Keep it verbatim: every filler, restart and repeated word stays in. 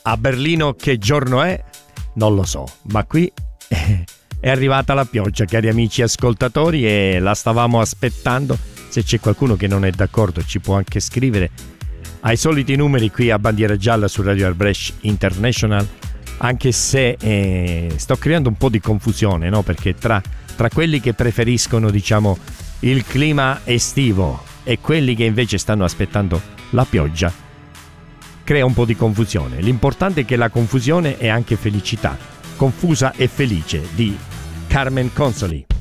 A Berlino che giorno è? Non lo so, ma qui è arrivata la pioggia, cari amici ascoltatori, e la stavamo aspettando. Se c'è qualcuno che non è d'accordo ci può anche scrivere ai soliti numeri qui a Bandiera Gialla su Radio Arbresh International, anche se eh, sto creando un po' di confusione, no? Perché tra, tra quelli che preferiscono, diciamo, il clima estivo e quelli che invece stanno aspettando la pioggia, crea un po' di confusione. L'importante è che la confusione è anche felicità. Confusa e felice di Carmen Consoli.